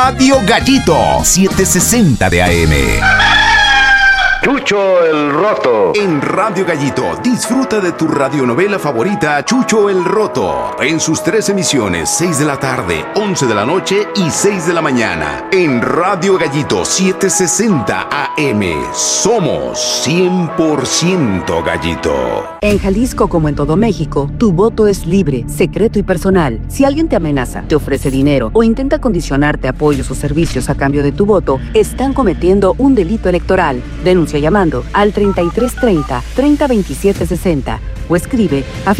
Radio Gallito, 760 de AM. Chucho el Roto. En Radio Gallito, disfruta de tu radionovela favorita, Chucho el Roto. En sus 3 emisiones, 6 de la tarde, 11 de la noche y 6 de la mañana. En Radio Gallito, 760 AM. Somos 100% Gallito. En Jalisco, como en todo México, tu voto es libre, secreto y personal. Si alguien te amenaza, te ofrece dinero o intenta condicionarte apoyos o servicios a cambio de tu voto, están cometiendo un delito electoral. Denuncia llamando al 3330 302760 o escribe a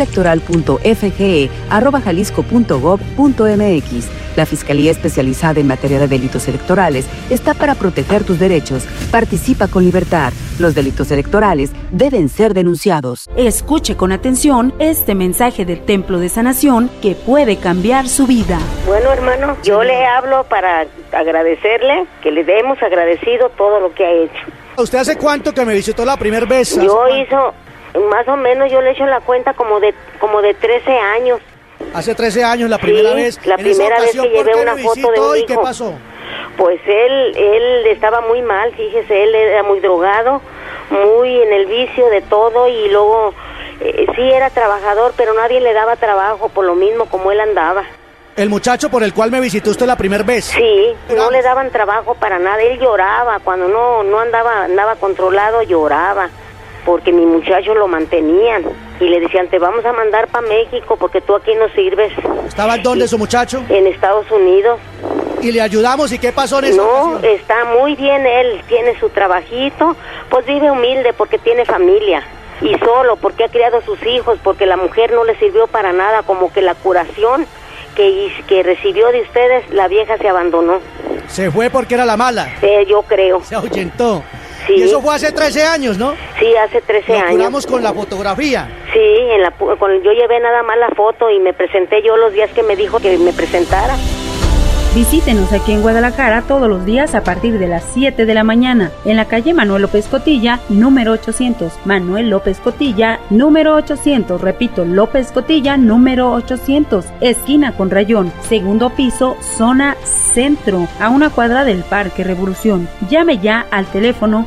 fiscaliaelectoral.fge@jalisco.gov.mx. La Fiscalía Especializada en Materia de Delitos Electorales está para proteger tus derechos. Participa con libertad. Los delitos electorales deben ser denunciados. Escuche con atención este mensaje del Templo de Sanación que puede cambiar su vida. Bueno, hermano, yo le hablo para agradecerle, que le demos agradecido todo lo que ha hecho. ¿Usted hace cuánto que me visitó la primera vez? Yo hizo, más o menos, yo le he hecho la cuenta como de 13 años. Hace 13 años, la primera vez. La primera vez que llevé una foto de un hijo. ¿Y qué pasó? Pues él estaba muy mal, fíjese, él era muy drogado, muy en el vicio de todo y luego sí era trabajador, pero nadie le daba trabajo por lo mismo como él andaba. ¿El muchacho por el cual me visitó usted la primera vez? Sí, no le daban trabajo para nada, él lloraba, cuando no andaba controlado lloraba, porque mi muchacho lo mantenían y le decían, te vamos a mandar para México porque tú aquí no sirves. ¿Estaba en dónde su muchacho? En Estados Unidos. ¿Y le ayudamos? ¿Y qué pasó en esa ocasión? Está muy bien, él tiene su trabajito, pues vive humilde porque tiene familia. Y solo porque ha criado a sus hijos, porque la mujer no le sirvió para nada, como que la curación que recibió de ustedes, la vieja se abandonó. ¿Se fue porque era la mala? Yo creo. Se ahuyentó. Sí. Y eso fue hace 13 años, ¿no? Sí, hace 13 años. Lo curamos con la fotografía. Sí, yo llevé nada más la foto y me presenté yo los días que me dijo que me presentara. Visítenos aquí en Guadalajara todos los días a partir de las 7 de la mañana, en la calle Manuel López Cotilla, número 800. Manuel López Cotilla, número 800. Repito, López Cotilla, número 800. Esquina con Rayón, segundo piso, zona centro, a una cuadra del Parque Revolución. Llame ya al teléfono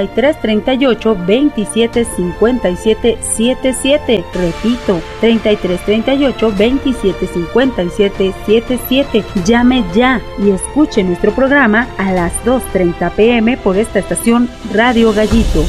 3338 27 57 77. Repito, 3338 27 57 77. Llame ya y escuche nuestro programa a las 2:30 p.m. por esta estación Radio Gallito.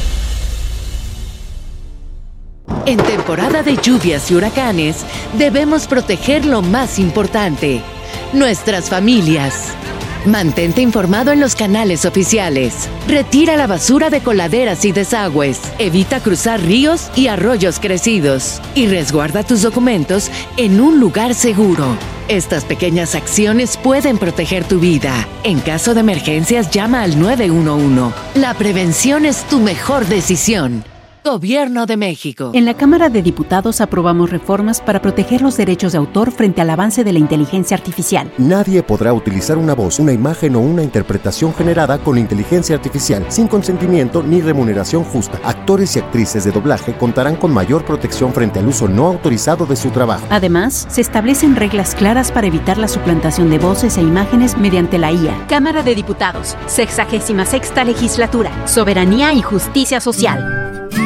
En temporada de lluvias y huracanes, debemos proteger lo más importante, nuestras familias. Mantente informado en los canales oficiales. Retira la basura de coladeras y desagües. Evita cruzar ríos y arroyos crecidos. Y resguarda tus documentos en un lugar seguro. Estas pequeñas acciones pueden proteger tu vida. En caso de emergencias, llama al 911. La prevención es tu mejor decisión. Gobierno de México. En la Cámara de Diputados aprobamos reformas para proteger los derechos de autor frente al avance de la inteligencia artificial. Nadie podrá utilizar una voz, una imagen o una interpretación generada con inteligencia artificial sin consentimiento ni remuneración justa. Actores y actrices de doblaje contarán con mayor protección frente al uso no autorizado de su trabajo. Además, se establecen reglas claras para evitar la suplantación de voces e imágenes mediante la IA. Cámara de Diputados, 66ª Legislatura, Soberanía y Justicia Social.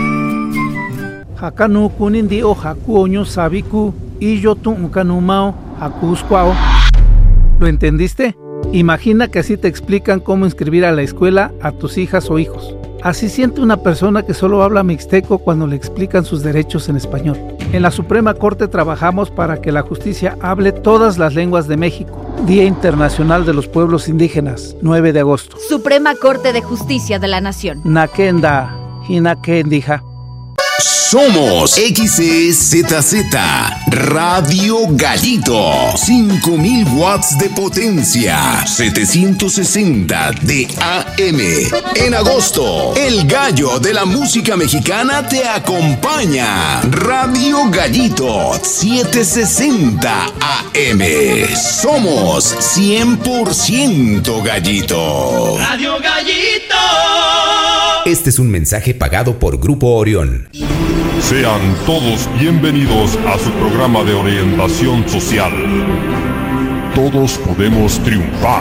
Hakanu kunindi o hakuoño sabiku y yo tu ukanumao hakusquao. ¿Lo entendiste? Imagina que así te explican cómo inscribir a la escuela a tus hijas o hijos. Así siente una persona que solo habla mixteco cuando le explican sus derechos en español. En la Suprema Corte trabajamos para que la justicia hable todas las lenguas de México. Día Internacional de los Pueblos Indígenas, 9 de agosto. Suprema Corte de Justicia de la Nación. Nakenda, hinakendija. Somos XEZZ Radio Gallito, 5000 watts de potencia, 760 de AM. En agosto, el gallo de la música mexicana te acompaña. Radio Gallito, 760 AM. Somos 100% Gallito. Radio Gallito. Este es un mensaje pagado por Grupo Orión. Sean todos bienvenidos a su programa de orientación social. todos podemos triunfar.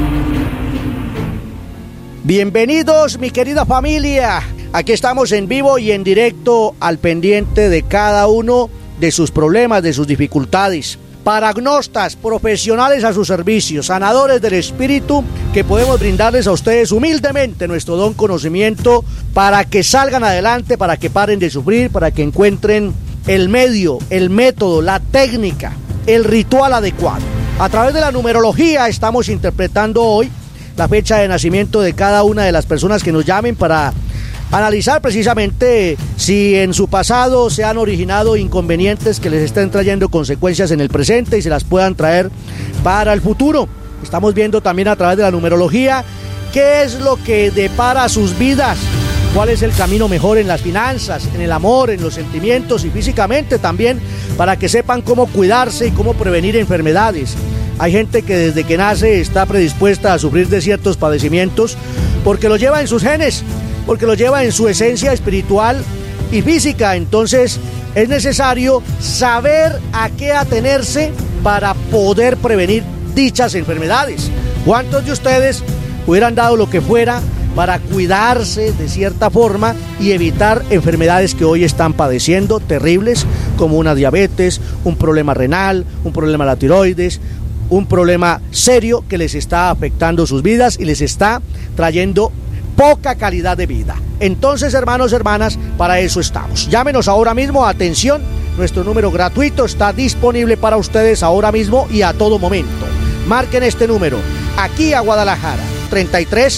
Bienvenidos, mi querida familia. Aquí estamos en vivo y en directo al pendiente de cada uno de sus problemas, de sus dificultades. Paragnostas, profesionales a su servicio, sanadores del espíritu, que podemos brindarles a ustedes humildemente nuestro don conocimiento para que salgan adelante, para que paren de sufrir, para que encuentren el medio, el método, la técnica, el ritual adecuado. A través de la numerología estamos interpretando hoy la fecha de nacimiento de cada una de las personas que nos llamen para analizar precisamente si en su pasado se han originado inconvenientes que les estén trayendo consecuencias en el presente y se las puedan traer para el futuro. Estamos viendo también a través de la numerología qué es lo que depara sus vidas, cuál es el camino mejor en las finanzas, en el amor, en los sentimientos y físicamente también, para que sepan cómo cuidarse y cómo prevenir enfermedades. Hay gente que desde que nace está predispuesta a sufrir de ciertos padecimientos porque lo lleva en sus genes, porque lo lleva en su esencia espiritual y física. Entonces es necesario saber a qué atenerse para poder prevenir dichas enfermedades. ¿Cuántos de ustedes hubieran dado lo que fuera para cuidarse de cierta forma y evitar enfermedades que hoy están padeciendo, terribles, como una diabetes, un problema renal, un problema de la tiroides, un problema serio que les está afectando sus vidas y les está trayendo poca calidad de vida? Entonces, hermanos, hermanas, para eso estamos. Llámenos ahora mismo, atención, nuestro número gratuito está disponible para ustedes ahora mismo y a todo momento. Marquen este número, aquí a Guadalajara, 33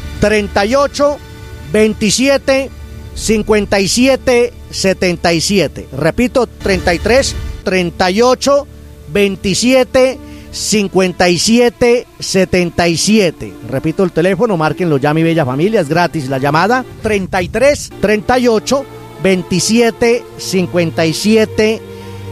38 27 57 77. Repito, 33 38 27 57 77. Repito el teléfono, márquenlo ya, mi bella familia, es gratis la llamada. 33 38 27 57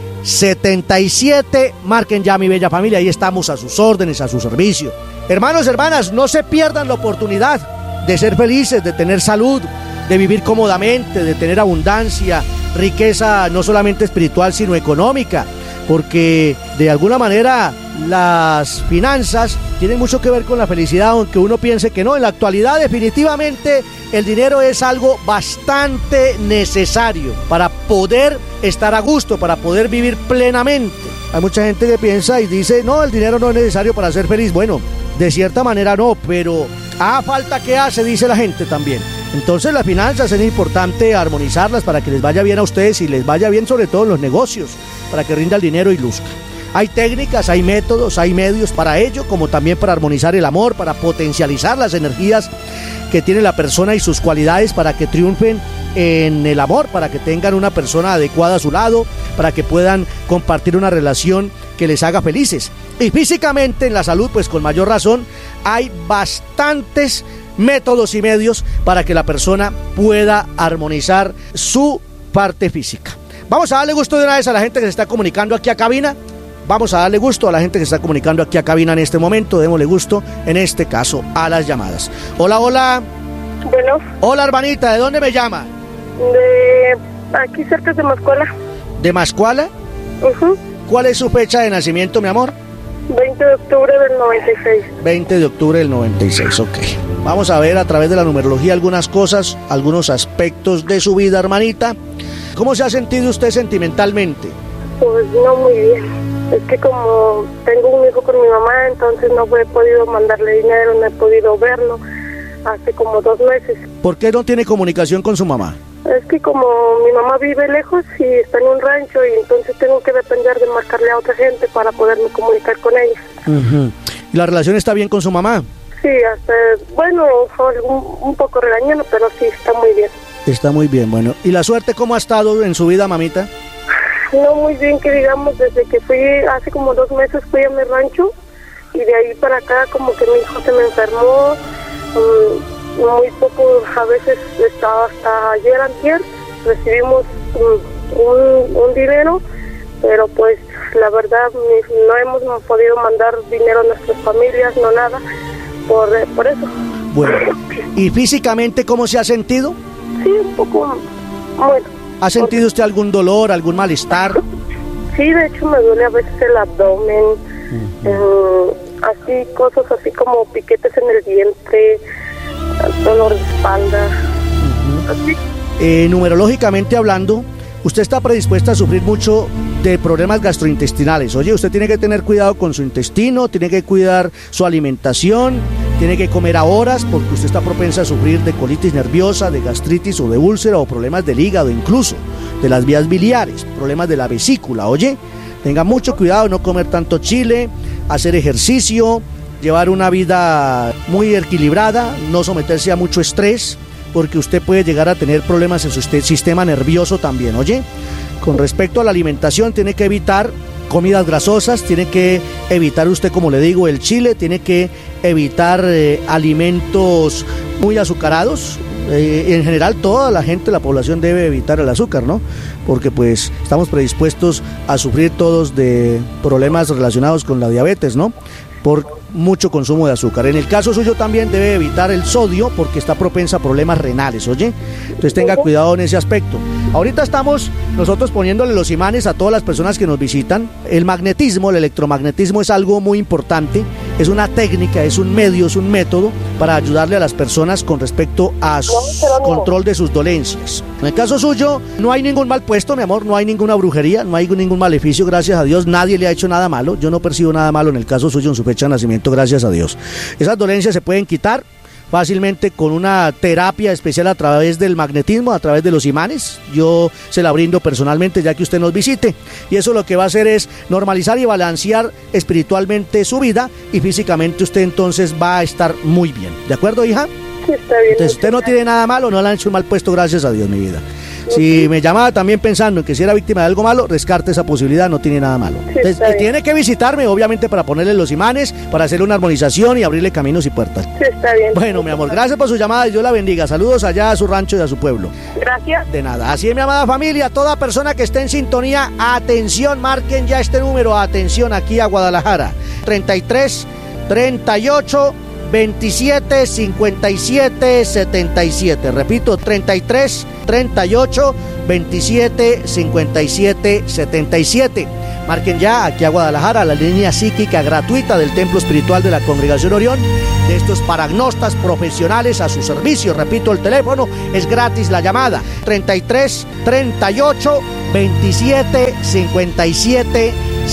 77. Marquen ya, mi bella familia, ahí estamos a sus órdenes, a su servicio. Hermanos, hermanas, no se pierdan la oportunidad de ser felices, de tener salud, de vivir cómodamente, de tener abundancia, riqueza no solamente espiritual sino económica, porque de alguna manera las finanzas tienen mucho que ver con la felicidad, aunque uno piense que no. En la actualidad definitivamente el dinero es algo bastante necesario para poder estar a gusto, para poder vivir plenamente. Hay mucha gente que piensa y dice, no, el dinero no es necesario para ser feliz. Bueno, de cierta manera no, pero a falta que hace, dice la gente también. Entonces las finanzas es importante armonizarlas para que les vaya bien a ustedes y les vaya bien sobre todo en los negocios, para que rinda el dinero y luzca. Hay técnicas, hay métodos, hay medios para ello, como también para armonizar el amor, para potencializar las energías que tiene la persona y sus cualidades para que triunfen en el amor, para que tengan una persona adecuada a su lado, para que puedan compartir una relación que les haga felices. Y físicamente en la salud, pues con mayor razón, hay bastantes métodos y medios para que la persona pueda armonizar su parte física. Vamos a darle gusto de una vez a la gente que se está comunicando aquí a cabina. Vamos a darle gusto a la gente que se está comunicando aquí a cabina en este momento. Démosle gusto, en este caso, a las llamadas. Hola, hola. Bueno. Hola, hermanita, ¿de dónde me llama? De aquí cerca de Mascuala. ¿De Mascuala? ¿Cuál es su fecha de nacimiento, mi amor? 20 de octubre del 96. 20 de octubre del 96, ok. Vamos a ver a través de la numerología algunas cosas, algunos aspectos de su vida, hermanita. ¿Cómo se ha sentido usted sentimentalmente? Pues no muy bien. Es que como tengo un hijo con mi mamá, entonces no he podido mandarle dinero, no he podido verlo hace como 2 meses. ¿Por qué no tiene comunicación con su mamá? Es que como mi mamá vive lejos y está en un rancho, y entonces tengo que depender de marcarle a otra gente para poderme comunicar con ella. ¿Y la relación está bien con su mamá? Sí, hasta, bueno, un poco regañando, pero sí, está muy bien. Está muy bien, bueno. ¿Y la suerte cómo ha estado en su vida, mamita? No muy bien, que digamos, desde que fui, hace como 2 meses fui a mi rancho, y de ahí para acá como que mi hijo se me enfermó, muy poco, a veces hasta ayer, antier, recibimos un dinero, pero pues la verdad no hemos podido mandar dinero a nuestras familias, no nada, por eso. Bueno, ¿y físicamente cómo se ha sentido? Sí, un poco, bueno. ¿Ha sentido usted algún dolor, algún malestar? Sí, de hecho me duele a veces el abdomen, así cosas así como piquetes en el vientre, dolor de espalda, así. Numerológicamente hablando, usted está predispuesta a sufrir mucho de problemas gastrointestinales. Oye, usted tiene que tener cuidado con su intestino, tiene que cuidar su alimentación, tiene que comer a horas porque usted está propensa a sufrir de colitis nerviosa, de gastritis o de úlcera o problemas del hígado, incluso de las vías biliares, problemas de la vesícula. Oye, tenga mucho cuidado, no comer tanto chile, hacer ejercicio, llevar una vida muy equilibrada, no someterse a mucho estrés, porque usted puede llegar a tener problemas en su sistema nervioso también. Oye, con respecto a la alimentación, tiene que evitar comidas grasosas, tiene que evitar usted, como le digo, el chile, tiene que evitar alimentos muy azucarados. En general, toda la gente, la población debe evitar el azúcar, ¿no? Porque pues estamos predispuestos a sufrir todos de problemas relacionados con la diabetes, ¿no? Por mucho consumo de azúcar. En el caso suyo también debe evitar el sodio porque está propensa a problemas renales, oye. Entonces tenga cuidado en ese aspecto. Ahorita estamos nosotros poniéndole los imanes a todas las personas que nos visitan. El magnetismo, el electromagnetismo es algo muy importante, es una técnica, es un medio, es un método para ayudarle a las personas con respecto a su control de sus dolencias. En el caso suyo no hay ningún mal puesto, mi amor, no hay ninguna brujería, no hay ningún maleficio, gracias a Dios, nadie le ha hecho nada malo, yo no percibo nada malo en el caso suyo en su fecha de nacimiento, gracias a Dios. Esas dolencias se pueden quitar fácilmente con una terapia especial a través del magnetismo, a través de los imanes. Yo se la brindo personalmente ya que usted nos visite, y eso lo que va a hacer es normalizar y balancear espiritualmente su vida, y físicamente usted entonces va a estar muy bien. ¿De acuerdo, hija? Sí, está bien. Entonces usted no tiene nada malo, no le han hecho un mal puesto, gracias a Dios, mi vida. Si me llamaba también pensando en que si era víctima de algo malo, descarte esa posibilidad, no tiene nada malo. Sí, entonces, tiene que visitarme, obviamente, para ponerle los imanes, para hacerle una armonización y abrirle caminos y puertas. Sí, está bien. Bueno, mi amor, gracias por su llamada y Dios la bendiga. Saludos allá a su rancho y a su pueblo. Gracias. De nada. Así es, mi amada familia, toda persona que esté en sintonía, atención, marquen ya este número, atención, aquí a Guadalajara. 33 38 27 57 77. Repito, 33 38 27 57 77. Marquen ya aquí a Guadalajara la línea psíquica gratuita del Templo Espiritual de la Congregación Orión, de estos paragnostas profesionales a su servicio. Repito, el teléfono es gratis, la llamada 33 38 27 57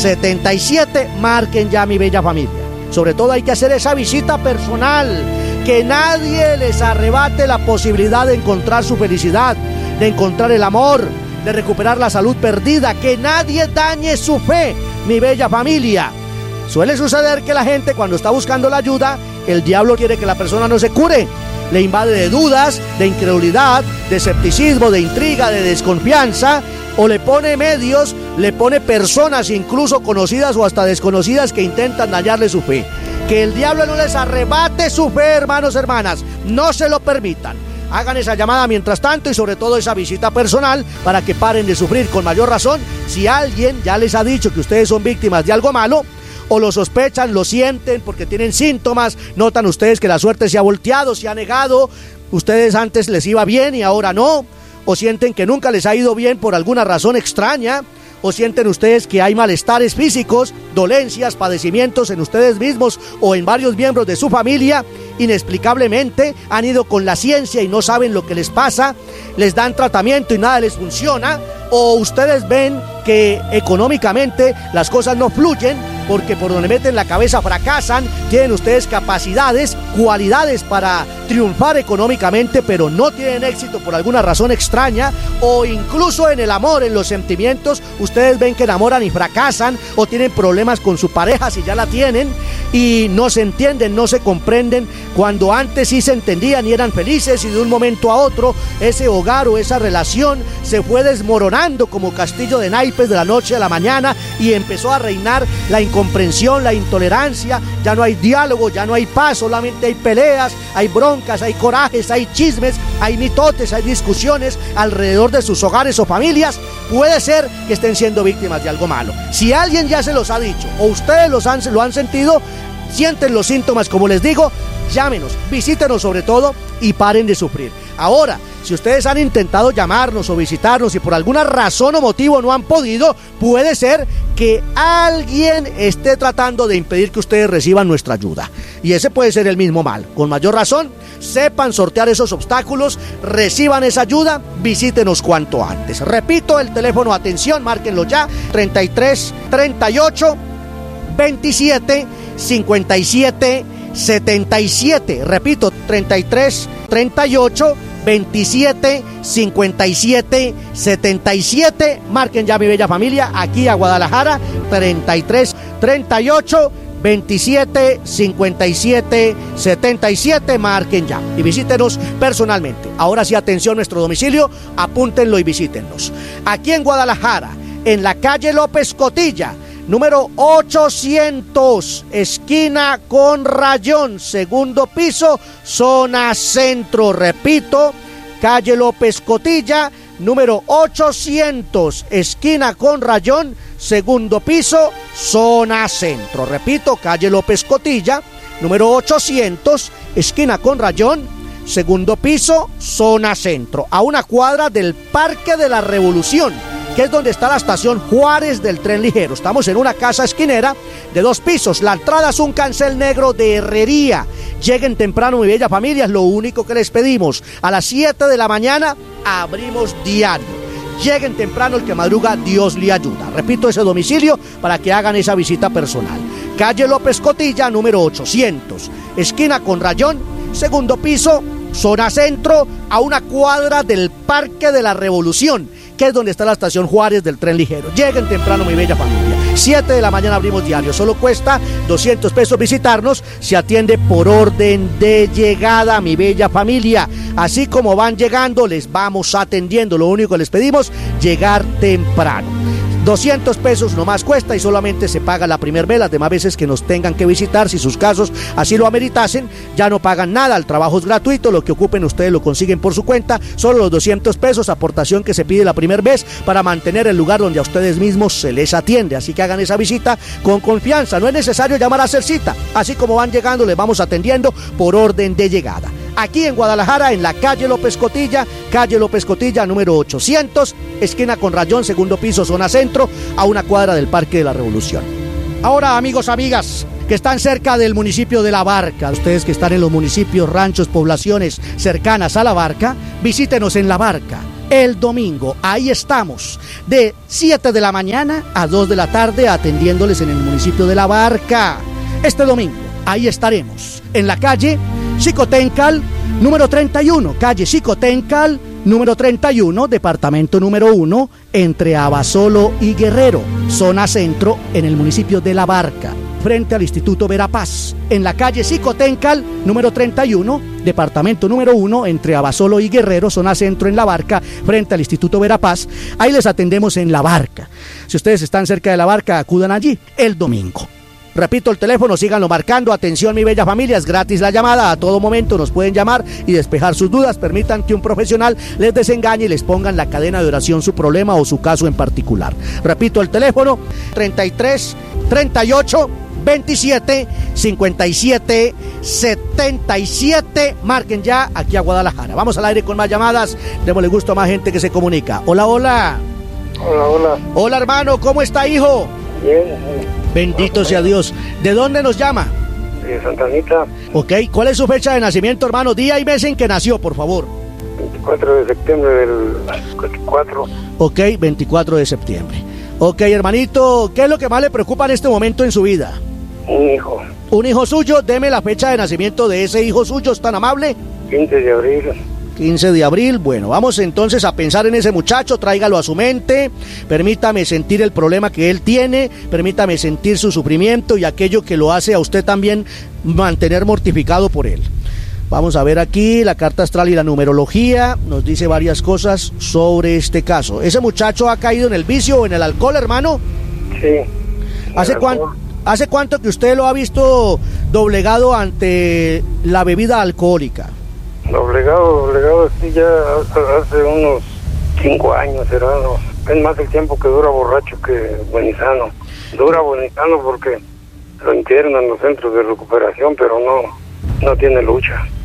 77. Marquen ya, mi bella familia. Sobre todo hay que hacer esa visita personal, que nadie les arrebate la posibilidad de encontrar su felicidad, de encontrar el amor, de recuperar la salud perdida, que nadie dañe su fe, mi bella familia. Suele suceder que la gente, cuando está buscando la ayuda, el diablo quiere que la persona no se cure, le invade de dudas, de incredulidad, de escepticismo, de intriga, de desconfianza, o le pone medios, le pone personas incluso conocidas o hasta desconocidas que intentan dañarle su fe. Que el diablo no les arrebate su fe, hermanos, hermanas, no se lo permitan. Hagan esa llamada mientras tanto y sobre todo esa visita personal para que paren de sufrir. Con mayor razón, si alguien ya les ha dicho que ustedes son víctimas de algo malo, o lo sospechan, lo sienten porque tienen síntomas, notan ustedes que la suerte se ha volteado, se ha negado, ustedes antes les iba bien y ahora no, o sienten que nunca les ha ido bien por alguna razón extraña, o sienten ustedes que hay malestares físicos, dolencias, padecimientos en ustedes mismos o en varios miembros de su familia, inexplicablemente han ido con la ciencia y no saben lo que les pasa, les dan tratamiento y nada les funciona, o ustedes ven que económicamente las cosas no fluyen porque por donde meten la cabeza fracasan, tienen ustedes capacidades, cualidades para triunfar económicamente, pero no tienen éxito por alguna razón extraña, o incluso en el amor, en los sentimientos, ustedes ven que enamoran y fracasan, o tienen problemas con su pareja si ya la tienen, y no se entienden, no se comprenden, cuando antes sí se entendían y eran felices, y de un momento a otro ese hogar o esa relación se fue desmoronando como castillo de naipes de la noche a la mañana, y empezó a reinar la incomprensión, la intolerancia, ya no hay diálogo, ya no hay paz, solamente hay peleas, hay broncas, hay corajes, hay chismes, hay mitotes, hay discusiones alrededor de sus hogares o familias. Puede ser que estén siendo víctimas de algo malo. Si alguien ya se los ha dicho o ustedes lo han sentido, sienten los síntomas, como les digo, llámenos, visítenos sobre todo y paren de sufrir. Ahora, Si ustedes han intentado llamarnos o visitarnos y por alguna razón o motivo no han podido, puede ser que alguien esté tratando de impedir que ustedes reciban nuestra ayuda. Y ese puede ser el mismo mal. Con mayor razón, sepan sortear esos obstáculos, reciban esa ayuda, visítenos cuanto antes. Repito el teléfono, atención, márquenlo ya, 33 38 27 57 77. Repito, 33 38 27 57 77. Marquen ya, mi bella familia, aquí a Guadalajara, 33 38 27 57 77. Marquen ya y visítenos personalmente. Ahora sí, atención, nuestro domicilio, apúntenlo y visítenos. Aquí en Guadalajara, en la calle López Cotilla, número 800, esquina con Rayón, segundo piso, zona centro. Repito, calle López Cotilla, número 800, esquina con Rayón, segundo piso, zona centro. Repito, calle López Cotilla, número 800, esquina con Rayón, segundo piso, zona centro, a una cuadra del Parque de la Revolución, que es donde está la estación Juárez del tren ligero. Estamos en una casa esquinera de 2 pisos. La entrada es un cancel negro de herrería. Lleguen temprano, mi bella familia, es lo único que les pedimos. A las 7 de la mañana abrimos diario. Lleguen temprano, el que madruga, Dios le ayuda. Repito ese domicilio para que hagan esa visita personal. Calle López Cotilla, número 800, esquina con Rayón, segundo piso, zona centro, a una cuadra del Parque de la Revolución, que es donde está la estación Juárez del tren ligero. Lleguen temprano, mi bella familia. 7 de la mañana abrimos diario. Solo cuesta 200 pesos visitarnos. Se atiende por orden de llegada, mi bella familia. Así como van llegando, les vamos atendiendo. Lo único que les pedimos, llegar temprano. 200 pesos nomás cuesta y solamente se paga la primer vez. Las demás veces que nos tengan que visitar, si sus casos así lo ameritasen, ya no pagan nada. El trabajo es gratuito, lo que ocupen ustedes lo consiguen por su cuenta. Solo los 200 pesos, aportación que se pide la primera vez para mantener el lugar donde a ustedes mismos se les atiende. Así que hagan esa visita con confianza. No es necesario llamar a hacer cita. Así como van llegando, les vamos atendiendo por orden de llegada. Aquí en Guadalajara, en la calle López Cotilla, número 800, esquina con Rayón, segundo piso, zona centro, a una cuadra del Parque de la Revolución. Ahora, amigos, amigas, que están cerca del municipio de La Barca, ustedes que están en los municipios, ranchos, poblaciones cercanas a La Barca, visítenos en La Barca. El domingo, ahí estamos, de 7 de la mañana a 2 de la tarde, atendiéndoles en el municipio de La Barca. Este domingo, ahí estaremos, en la calle Xicotencal, número 31, calle Xicotencal, número 31, departamento número 1, entre Abasolo y Guerrero, zona centro, en el municipio de La Barca, frente al Instituto Verapaz, en la calle Xicotencal, número 31, departamento número 1, entre Abasolo y Guerrero, zona centro, en La Barca, frente al Instituto Verapaz. Ahí les atendemos en La Barca. Si ustedes están cerca de La Barca, acudan allí el domingo. Repito el teléfono, síganlo marcando. Atención, mi bella familia, es gratis la llamada. A todo momento nos pueden llamar y despejar sus dudas. Permitan que un profesional les desengañe y les ponga en la cadena de oración su problema o su caso en particular. Repito el teléfono, 33 38 27 57 77. Marquen ya, aquí a Guadalajara. Vamos al aire con más llamadas. Démosle gusto a más gente que se comunica. Hola, hola. Hola, hola. Hola, hermano, ¿cómo está, hijo? Bien. Bendito sea Dios. ¿De dónde nos llama? De Santa Anita. Ok, ¿cuál es su fecha de nacimiento, hermano? Día y mes en que nació, por favor. 24 de septiembre del 54. Ok, 24 de septiembre. Ok, hermanito, ¿qué es lo que más le preocupa en este momento en su vida? Un hijo. ¿Un hijo suyo? Deme la fecha de nacimiento de ese hijo suyo, ¿es tan amable? 15 de abril. 15 de abril, bueno, vamos entonces a pensar en ese muchacho, tráigalo a su mente, permítame sentir el problema que él tiene, permítame sentir su sufrimiento y aquello que lo hace a usted también mantener mortificado por él. Vamos a ver aquí la carta astral y la numerología, nos dice varias cosas sobre este caso. ¿Ese muchacho ha caído en el vicio o en el alcohol, hermano? Sí. ¿Hace cuánto que usted lo ha visto doblegado ante la bebida alcohólica? Doblegado, sí, ya hace unos 5 años, será, ¿no? Es más el tiempo que dura borracho que buenizano. Dura buenizano porque lo internan en los centros de recuperación, pero no tiene lucha.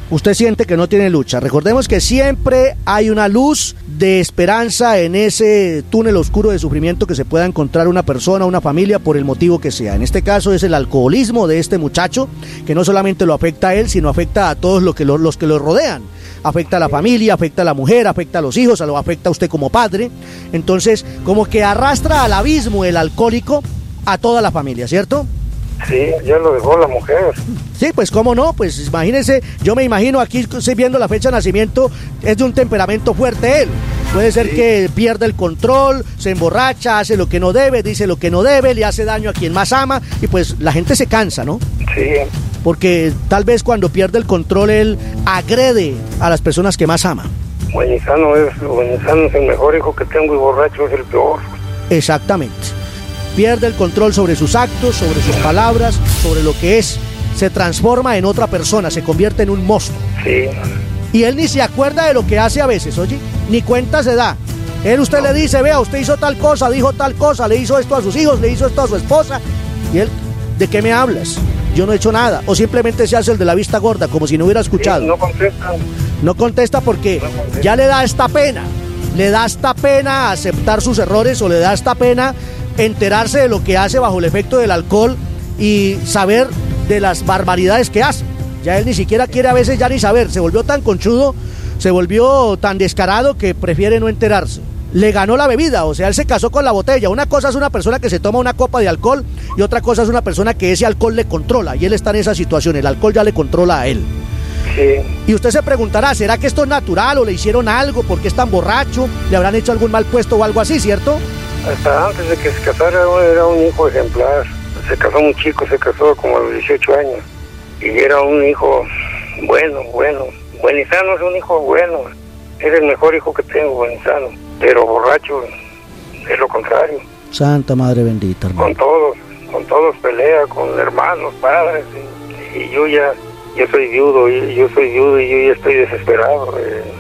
usted siente que no tiene lucha. Recordemos que siempre hay una luz de esperanza en ese túnel oscuro de sufrimiento que se pueda encontrar una persona, una familia, por el motivo que sea. En este caso es el alcoholismo de este muchacho, que no solamente lo afecta a él, sino afecta a todos los que lo rodean. Afecta a la familia, afecta a la mujer, afecta a los hijos, lo afecta a usted como padre. Entonces, como que arrastra al abismo el alcohólico a toda la familia, ¿cierto? Sí, ya lo dejó la mujer. Sí, pues cómo no, pues imagínense, yo me imagino aquí viendo la fecha de nacimiento, es de un temperamento fuerte él. Puede ser que pierda el control, se emborracha, hace lo que no debe, dice lo que no debe, le hace daño a quien más ama y pues la gente se cansa, ¿no? Sí. Porque tal vez cuando pierde el control él agrede a las personas que más ama. Buenizano es el mejor hijo que tengo y borracho es el peor. Exactamente. Pierde el control sobre sus actos, sobre sus palabras, sobre lo que es. Se transforma en otra persona, se convierte en un monstruo. Sí. Y él ni se acuerda de lo que hace a veces, oye, ni cuenta se da. Usted le dice, vea, usted hizo tal cosa, dijo tal cosa, le hizo esto a sus hijos, le hizo esto a su esposa. Y él, ¿de qué me hablas? Yo no he hecho nada. O simplemente se hace el de la vista gorda, como si no hubiera escuchado. Sí, no contesta. No contesta porque ya le da esta pena. Le da esta pena aceptar sus errores o le da esta pena enterarse de lo que hace bajo el efecto del alcohol y saber de las barbaridades que hace. Ya él ni siquiera quiere a veces ya ni saber. Se volvió tan conchudo, se volvió tan descarado que prefiere no enterarse. Le ganó la bebida, o sea, él se casó con la botella. Una cosa es una persona que se toma una copa de alcohol y otra cosa es una persona que ese alcohol le controla y él está en esa situación, el alcohol ya le controla a él. Sí. Y usted se preguntará, ¿será que esto es natural o le hicieron algo? ¿Por qué es tan borracho? ¿Le habrán hecho algún mal puesto o algo así, cierto? Hasta antes de que se casara era un hijo ejemplar. Se casó muy chico, se casó como a los 18 años. Y era un hijo bueno. Buenizano es un hijo bueno. Es el mejor hijo que tengo, Buenizano. Pero borracho es lo contrario. Santa Madre bendita, hermano. Con todos pelea, con hermanos, padres. Y yo soy viudo y yo ya estoy desesperado.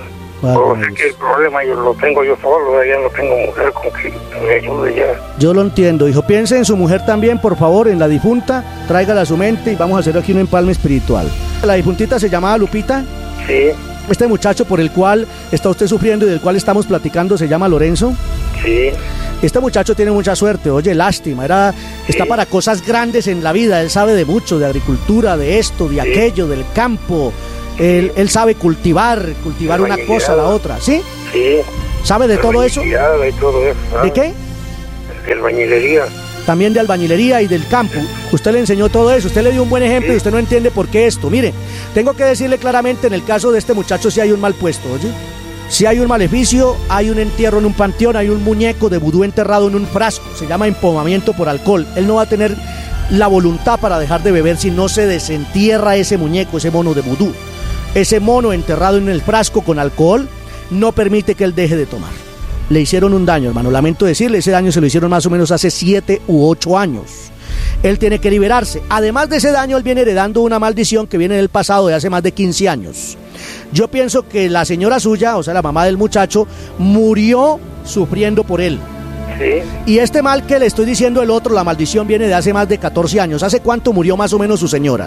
O sea que el problema yo lo tengo yo solo, ya no tengo mujer con que me ayude ya. Yo lo entiendo, hijo. Piense en su mujer también, por favor, en la difunta, tráigala a su mente y vamos a hacer aquí un empalme espiritual. ¿La difuntita se llamaba Lupita? Sí. Este muchacho por el cual está usted sufriendo y del cual estamos platicando se llama Lorenzo. Sí. Este muchacho tiene mucha suerte, oye, lástima, está para cosas grandes en la vida, él sabe de mucho, de agricultura, de esto, de aquello, del campo. Él sabe cultivar una cosa, la otra, ¿sí? Sí. ¿Sabe de todo eso? Y todo eso, ¿sabes? ¿De qué? De albañilería. También de albañilería y del campo. Usted le enseñó todo eso, usted le dio un buen ejemplo y usted no entiende por qué esto. Mire, tengo que decirle claramente, en el caso de este muchacho sí hay un mal puesto, oye. Si hay un maleficio, hay un entierro en un panteón, hay un muñeco de vudú enterrado en un frasco, se llama empomamiento por alcohol. Él no va a tener la voluntad para dejar de beber si no se desentierra ese muñeco, ese mono de vudú. Ese mono enterrado en el frasco con alcohol no permite que él deje de tomar. Le hicieron un daño, hermano, lamento decirle, ese daño se lo hicieron más o menos hace 7 u 8 años. Él tiene que liberarse. Además de ese daño, él viene heredando una maldición que viene del pasado de hace más de 15 años. Yo pienso que la señora suya, o sea, la mamá del muchacho, murió sufriendo por él. Sí. Y este mal que le estoy diciendo el otro, la maldición viene de hace más de 14 años. ¿Hace cuánto murió más o menos su señora?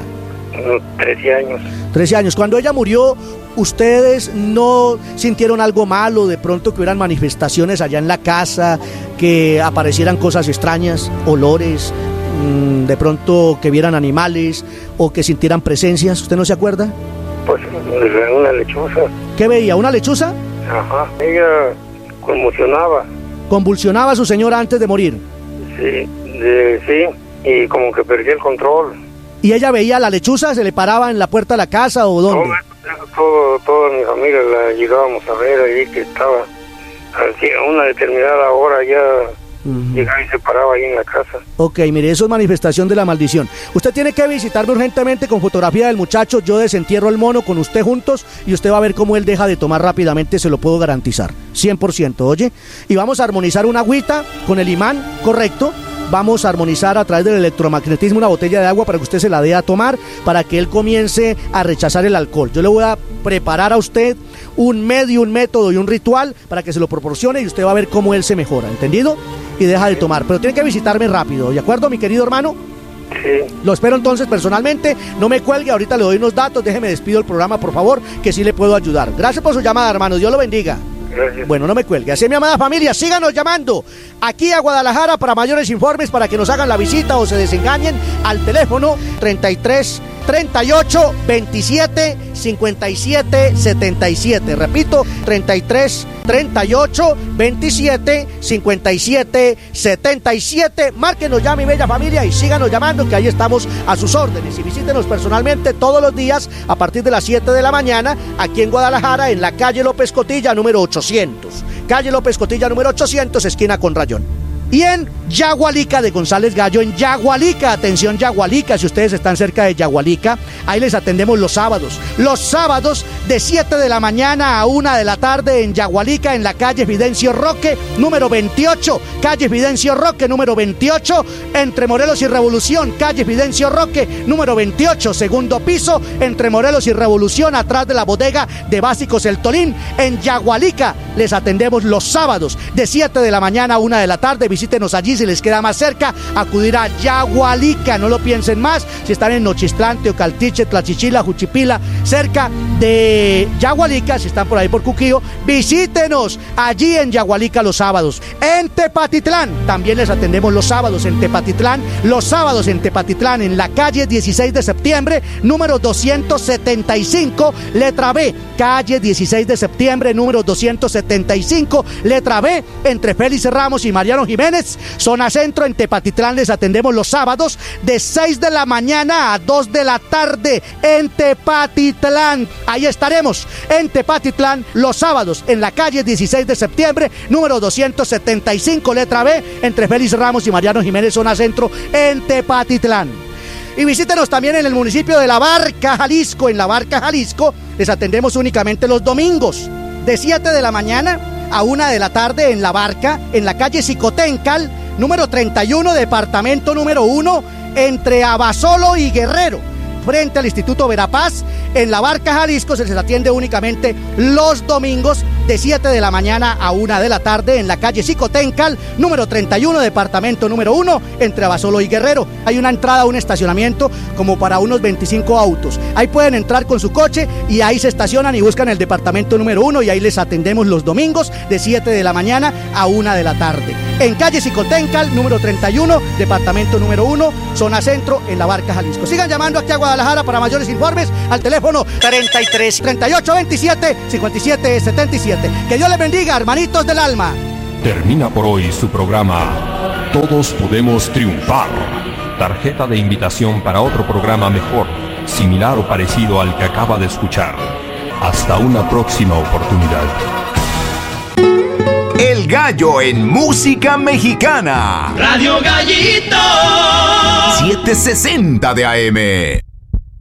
13 años. 13 años. Cuando ella murió, ¿ustedes no sintieron algo malo? De pronto que hubieran manifestaciones allá en la casa, que aparecieran cosas extrañas, olores, de pronto que vieran animales o que sintieran presencias. ¿Usted no se acuerda? Pues una lechuza. ¿Qué veía? ¿Una lechuza? Ajá. Ella convulsionaba. ¿Convulsionaba a su señora antes de morir? Sí, sí, y como que perdía el control. ¿Y ella veía a la lechuza? ¿Se le paraba en la puerta de la casa o dónde? Toda mi familia la llegábamos a ver ahí, que estaba a una determinada hora ya llegaba y se paraba ahí en la casa. Ok, mire, eso es manifestación de la maldición. Usted tiene que visitarme urgentemente con fotografía del muchacho. Yo desentierro el mono con usted juntos y usted va a ver cómo él deja de tomar rápidamente, se lo puedo garantizar, 100%, oye. Y vamos a armonizar una agüita con el imán, correcto. Vamos a armonizar a través del electromagnetismo una botella de agua para que usted se la dé a tomar, para que él comience a rechazar el alcohol. Yo le voy a preparar a usted un medio, un método y un ritual para que se lo proporcione y usted va a ver cómo él se mejora, ¿entendido? Y deja de tomar, pero tiene que visitarme rápido, ¿de acuerdo, mi querido hermano? Sí. Lo espero entonces personalmente, no me cuelgue, ahorita le doy unos datos, déjeme despido el programa, por favor, que sí le puedo ayudar. Gracias por su llamada, hermano, Dios lo bendiga. Gracias. Bueno, no me cuelgue. Así, mi amada familia, síganos llamando aquí a Guadalajara para mayores informes, para que nos hagan la visita o se desengañen al teléfono 33 38 27 57 77. Repito, 33 38 27 57 77. Márquenos ya, mi bella familia, y síganos llamando, que ahí estamos a sus órdenes. Y visítenos personalmente todos los días a partir de las 7 de la mañana aquí en Guadalajara, en la calle López Cotilla número 800. Calle López Cotilla número 800, esquina con Rayón. Y en Yagualica de González Gallo, en Yagualica, atención Yagualica, si ustedes están cerca de Yagualica, ahí les atendemos los sábados de 7 de la mañana a 1 de la tarde en Yagualica, en la calle Fidencio Roque, número 28, calle Fidencio Roque, número 28, entre Morelos y Revolución, calle Fidencio Roque, número 28, segundo piso, entre Morelos y Revolución, atrás de la bodega de Básicos El Tolín, en Yagualica, les atendemos los sábados de 7 de la mañana a 1 de la tarde. Visítenos allí si les queda más cerca, acudir a Yagualica, no lo piensen más. Si están en Nochistlán, Teocaltiche, Tlachichila, Juchipila, cerca de Yagualica, si están por ahí por Cuquío, visítenos allí en Yagualica los sábados. En Tepatitlán también les atendemos los sábados, en Tepatitlán, en la calle 16 de septiembre, número 275, letra B, calle 16 de septiembre, número 275, letra B, entre Félix Ramos y Mariano Jiménez, zona centro. En Tepatitlán les atendemos los sábados de 6 de la mañana a 2 de la tarde en Tepatitlán. Ahí estaremos en Tepatitlán los sábados, en la calle 16 de septiembre, número 275, letra B, entre Félix Ramos y Mariano Jiménez, zona centro, en Tepatitlán. Y visítenos también en el municipio de La Barca, Jalisco. En La Barca, Jalisco, les atendemos únicamente los domingos, de 7 de la mañana a 1 de la tarde en La Barca, en la calle Xicoténcal, número 31, departamento número 1, entre Abasolo y Guerrero, frente al Instituto Verapaz. En La Barca, Jalisco, se les atiende únicamente los domingos de 7 de la mañana a 1 de la tarde en la calle Xicoténcal, número 31, departamento número 1, entre Abasolo y Guerrero. Hay una entrada, un estacionamiento como para unos 25 autos. Ahí pueden entrar con su coche y ahí se estacionan y buscan el departamento número 1 y ahí les atendemos los domingos de 7 de la mañana a 1 de la tarde. En calle Xicoténcal, número 31, departamento número 1, zona centro, en La Barca, Jalisco. Sigan llamando aquí a Guadalajara para mayores informes al teléfono 33 38 27 57 77. Que Dios les bendiga, hermanitos del alma. Termina por hoy su programa Todos Podemos Triunfar. Tarjeta de invitación para otro programa mejor, similar o parecido al que acaba de escuchar. Hasta una próxima oportunidad. El Gallo en música mexicana. Radio Gallito. 760 de AM.